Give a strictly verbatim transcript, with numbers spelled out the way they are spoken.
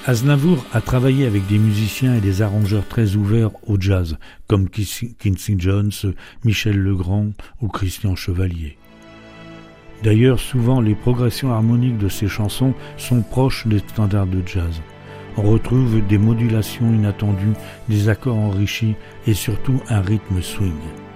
Aznavour a travaillé avec des musiciens et des arrangeurs très ouverts au jazz, comme Quincy Jones, Michel Legrand ou Christian Chevalier. D'ailleurs, souvent, les progressions harmoniques de ses chansons sont proches des standards de jazz. On retrouve des modulations inattendues, des accords enrichis et surtout un rythme swing.